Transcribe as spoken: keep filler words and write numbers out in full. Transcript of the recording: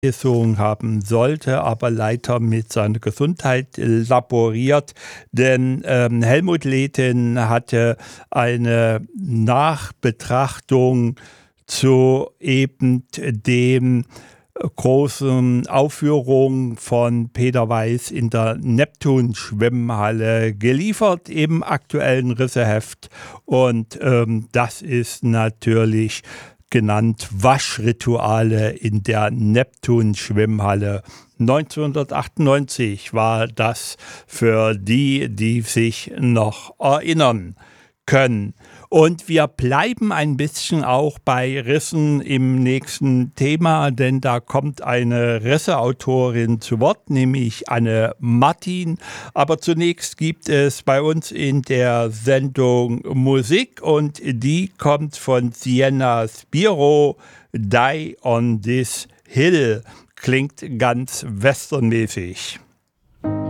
Genesung haben sollte, aber leider mit seiner Gesundheit laboriert, denn ähm, Helmut Lehten hatte eine Nachbetrachtung zu eben dem großen Aufführung von Peter Weiß in der Neptun-Schwimmhalle geliefert im aktuellen Risseheft. Und ähm, das ist natürlich genannt Waschrituale in der Neptun-Schwimmhalle. neunzehnhundertachtundneunzig war das für die, die sich noch erinnern können. Und wir bleiben ein bisschen auch bei Rissen im nächsten Thema, denn da kommt eine Risseautorin zu Wort, nämlich Anne Martin. Aber zunächst gibt es bei uns in der Sendung Musik und die kommt von Sienna Spiro, Die on This Hill. Klingt ganz westernmäßig.